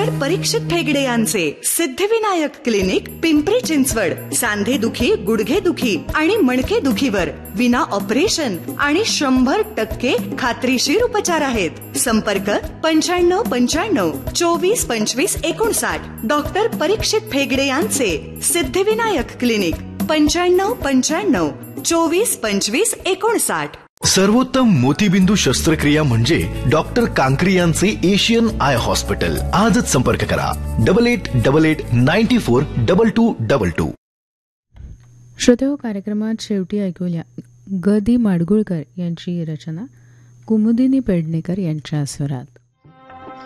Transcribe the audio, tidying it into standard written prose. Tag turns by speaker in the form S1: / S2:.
S1: Doctor परीक्षित भेगडे यांचे Siddhivinayak clinic, Pimpri Chinchwad. सांधेदुखी, गुडघेदुखी आणि मणकेदुखीवर विना ऑपरेशन आणि 100% खात्रीशीर उपचार आहेत. संपर्क 9595242559. डॉक्टर परीक्षित भेगडे यांचे सिद्धिविनायक क्लिनिक, 9595242559.
S2: सर्वोत्तम मोतीबिंदू शस्त्रक्रिया म्हणजे डॉक्टर कांकरी यांचे एशियन आय हॉस्पिटल. आजच संपर्क करा 8888942222.
S3: श्रोतेहो, कार्यक्रमात शेवटी ऐकूया ग. दी. माडगुळकर यांची रचना कुमुदिनी पेडणेकर यांच्या स्वरात.